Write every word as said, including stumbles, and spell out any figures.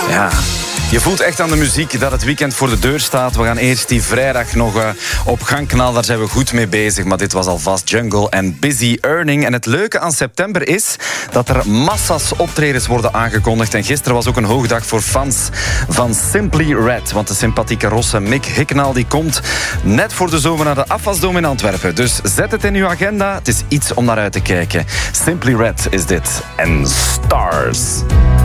Ja. Je voelt echt aan de muziek dat het weekend voor de deur staat. We gaan eerst die vrijdag nog uh, op gang knallen. Daar zijn we goed mee bezig. Maar dit was alvast Jungle en Busy Earning. En het leuke aan september is dat er massa's optredens worden aangekondigd. En gisteren was ook een hoogdag voor fans van Simply Red. Want de sympathieke rosse Mick Hicknall die komt net voor de zomer naar de Afwasdome in Antwerpen. Dus zet het in uw agenda. Het is iets om naar uit te kijken. Simply Red is dit. En Stars.